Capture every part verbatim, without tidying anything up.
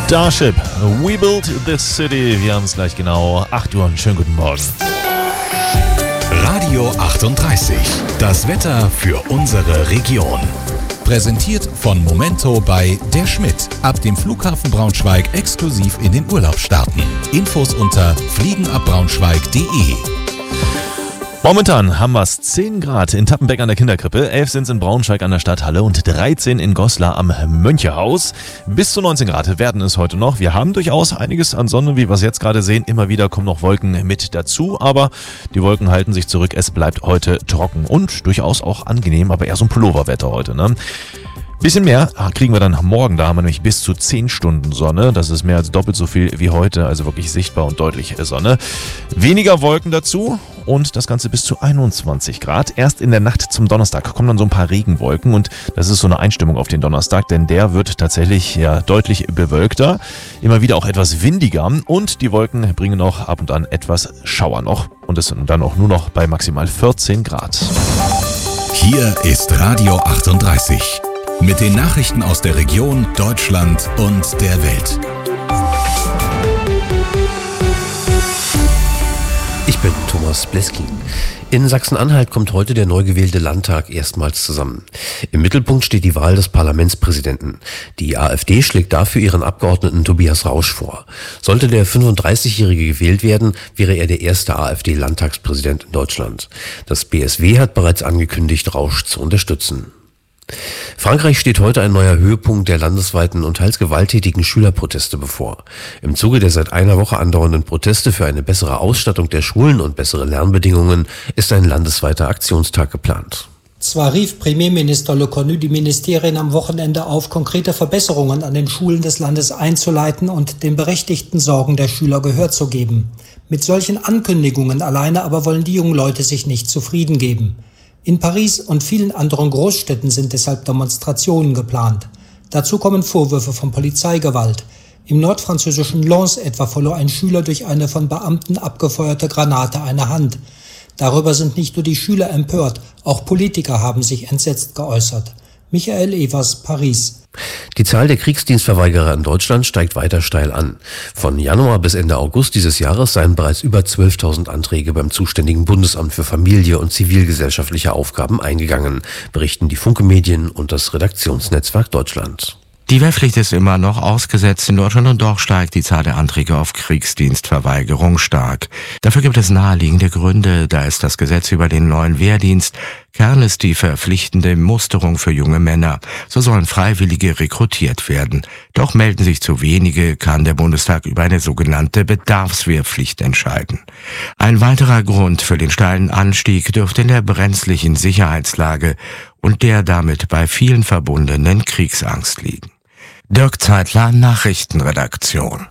Starship, We Built This City. Wir haben es gleich genau acht Uhr. Schönen guten Morgen. Radio achtunddreißig. Das Wetter für unsere Region. Präsentiert von Momento bei Der Schmidt. Ab dem Flughafen Braunschweig exklusiv in den Urlaub starten. Infos unter fliegenabbraunschweig punkt de. Momentan haben wir es zehn Grad in Tappenbeck an der Kinderkrippe, elf sind es in Braunschweig an der Stadthalle und dreizehn in Goslar am Mönchehaus. Bis zu neunzehn Grad werden es heute noch. Wir haben durchaus einiges an Sonne, wie wir es jetzt gerade sehen. Immer wieder kommen noch Wolken mit dazu, aber die Wolken halten sich zurück. Es bleibt heute trocken und durchaus auch angenehm, aber eher so ein Pulloverwetter heute, ne? Bisschen mehr kriegen wir dann morgen, da haben wir nämlich bis zu zehn Stunden Sonne. Das ist mehr als doppelt so viel wie heute, also wirklich sichtbar und deutlich Sonne. Weniger Wolken dazu und das Ganze bis zu einundzwanzig Grad. Erst in der Nacht zum Donnerstag kommen dann so ein paar Regenwolken und das ist so eine Einstimmung auf den Donnerstag, denn der wird tatsächlich ja deutlich bewölkter, immer wieder auch etwas windiger und die Wolken bringen auch ab und an etwas Schauer noch und es sind dann auch nur noch bei maximal vierzehn Grad. Hier ist Radio achtunddreißig. Mit den Nachrichten aus der Region, Deutschland und der Welt. Ich bin Thomas Bleski. In Sachsen-Anhalt kommt heute der neu gewählte Landtag erstmals zusammen. Im Mittelpunkt steht die Wahl des Parlamentspräsidenten. Die AfD schlägt dafür ihren Abgeordneten Tobias Rausch vor. Sollte der fünfunddreißigjährige gewählt werden, wäre er der erste AfD-Landtagspräsident in Deutschland. Das B S W hat bereits angekündigt, Rausch zu unterstützen. Frankreich steht heute ein neuer Höhepunkt der landesweiten und teils gewalttätigen Schülerproteste bevor. Im Zuge der seit einer Woche andauernden Proteste für eine bessere Ausstattung der Schulen und bessere Lernbedingungen ist ein landesweiter Aktionstag geplant. Zwar rief Premierminister Le Cornu die Ministerien am Wochenende auf, konkrete Verbesserungen an den Schulen des Landes einzuleiten und den berechtigten Sorgen der Schüler Gehör zu geben. Mit solchen Ankündigungen alleine aber wollen die jungen Leute sich nicht zufrieden geben. In Paris und vielen anderen Großstädten sind deshalb Demonstrationen geplant. Dazu kommen Vorwürfe von Polizeigewalt. Im nordfranzösischen Lens etwa verlor ein Schüler durch eine von Beamten abgefeuerte Granate eine Hand. Darüber sind nicht nur die Schüler empört, auch Politiker haben sich entsetzt geäußert. Michael Evers, Paris. Die Zahl der Kriegsdienstverweigerer in Deutschland steigt weiter steil an. Von Januar bis Ende August dieses Jahres seien bereits über zwölftausend Anträge beim zuständigen Bundesamt für Familie und zivilgesellschaftliche Aufgaben eingegangen, berichten die Funke Medien und das Redaktionsnetzwerk Deutschland. Die Wehrpflicht ist immer noch ausgesetzt in Deutschland und doch steigt die Zahl der Anträge auf Kriegsdienstverweigerung stark. Dafür gibt es naheliegende Gründe, da ist das Gesetz über den neuen Wehrdienst. Kern ist die verpflichtende Musterung für junge Männer. So sollen Freiwillige rekrutiert werden. Doch melden sich zu wenige, kann der Bundestag über eine sogenannte Bedarfswehrpflicht entscheiden. Ein weiterer Grund für den steilen Anstieg dürfte in der brenzlichen Sicherheitslage und der damit bei vielen verbundenen Kriegsangst liegen. Dirk Zeitler, Nachrichtenredaktion.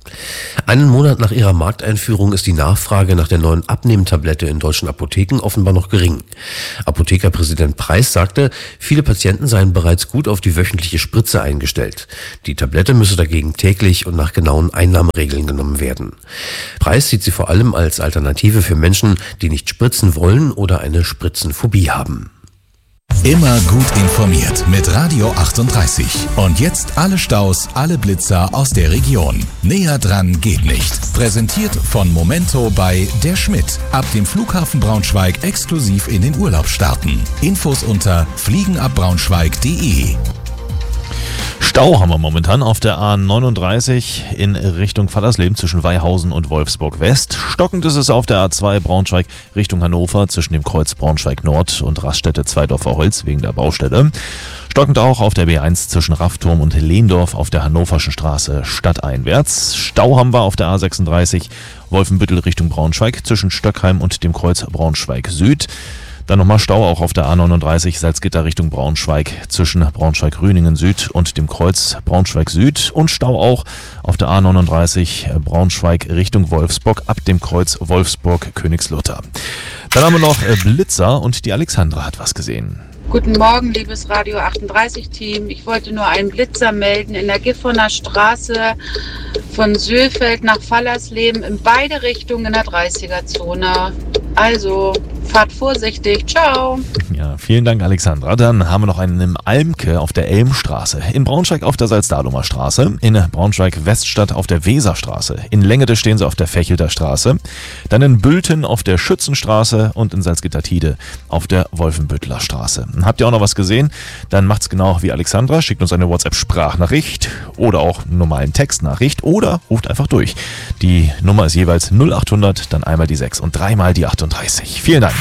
Einen Monat nach ihrer Markteinführung ist die Nachfrage nach der neuen Abnehmtablette in deutschen Apotheken offenbar noch gering. Apothekerpräsident Preis sagte, viele Patienten seien bereits gut auf die wöchentliche Spritze eingestellt. Die Tablette müsse dagegen täglich und nach genauen Einnahmeregeln genommen werden. Preis sieht sie vor allem als Alternative für Menschen, die nicht spritzen wollen oder eine Spritzenphobie haben. Immer gut informiert mit Radio achtunddreißig. Und jetzt alle Staus, alle Blitzer aus der Region. Näher dran geht nicht. Präsentiert von Momento bei Der Schmidt. Ab dem Flughafen Braunschweig exklusiv in den Urlaub starten. Infos unter fliegenabbraunschweig punkt de. Stau haben wir momentan auf der A neununddreißig in Richtung Fallersleben zwischen Weihausen und Wolfsburg West. Stockend ist es auf der A zwei Braunschweig Richtung Hannover zwischen dem Kreuz Braunschweig Nord und Raststätte Zweidorfer Holz wegen der Baustelle. Stockend auch auf der B eins zwischen Raffturm und Lehndorf auf der Hannoverschen Straße stadteinwärts. Stau haben wir auf der A sechsunddreißig Wolfenbüttel Richtung Braunschweig zwischen Stöckheim und dem Kreuz Braunschweig Süd. Dann nochmal Stau auch auf der A neununddreißig Salzgitter Richtung Braunschweig zwischen Braunschweig-Rüningen Süd und dem Kreuz Braunschweig Süd und Stau auch auf der A neununddreißig Braunschweig Richtung Wolfsburg ab dem Kreuz Wolfsburg-Königslutter. Dann haben wir noch Blitzer und die Alexandra hat was gesehen. Guten Morgen, liebes Radio achtunddreißig Team. Ich wollte nur einen Blitzer melden in der Gifhorner Straße von Sülfeld nach Fallersleben in beide Richtungen in der dreißiger Zone. Also Fahrt vorsichtig. Ciao. Ja, vielen Dank, Alexandra. Dann haben wir noch einen im Almke auf der Elmstraße, in Braunschweig auf der Salzdahlumer Straße, in Braunschweig-Weststadt auf der Weserstraße, in Lengede stehen sie auf der Fechelder Straße, dann in Bülten auf der Schützenstraße und in Salzgitter-Tide auf der Wolfenbüttler Straße. Habt ihr auch noch was gesehen? Dann macht's genau wie Alexandra, schickt uns eine WhatsApp-Sprachnachricht oder auch einen normalen Textnachricht oder ruft einfach durch. Die Nummer ist jeweils null acht hundert, dann einmal die sechs und dreimal die achtunddreißig. Vielen Dank.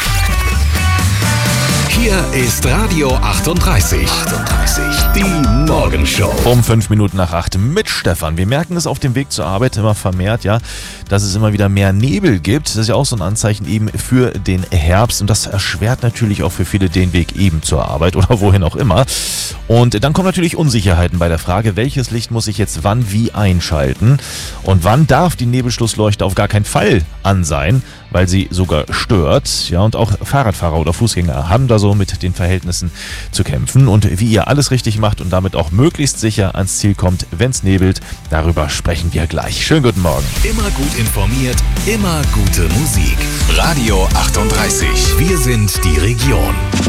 Hier ist Radio achtunddreißig. achtunddreißig. Die Morgenshow. Um fünf Minuten nach acht mit Stefan. Wir merken es auf dem Weg zur Arbeit immer vermehrt, ja, dass es immer wieder mehr Nebel gibt. Das ist ja auch so ein Anzeichen eben für den Herbst und das erschwert natürlich auch für viele den Weg eben zur Arbeit oder wohin auch immer. Und dann kommen natürlich Unsicherheiten bei der Frage, welches Licht muss ich jetzt wann wie einschalten und wann darf die Nebelschlussleuchte auf gar keinen Fall an sein, weil sie sogar stört. Ja, und auch Fahrradfahrer oder Fußgänger haben da so mit den Verhältnissen zu kämpfen. Und wie ihr alles richtig macht und damit auch möglichst sicher ans Ziel kommt, wenn es nebelt, darüber sprechen wir gleich. Schönen guten Morgen. Immer gut informiert, immer gute Musik. Radio achtunddreißig. Wir sind die Region.